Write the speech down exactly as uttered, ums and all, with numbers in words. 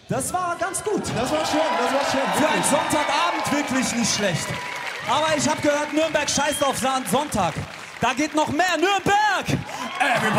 Das war ganz gut. Das war schön, das war schön. Für einen Sonntagabend wirklich nicht schlecht. Aber ich habe gehört, Nürnberg scheißt auf Sonntag. Da geht noch mehr. Nürnberg!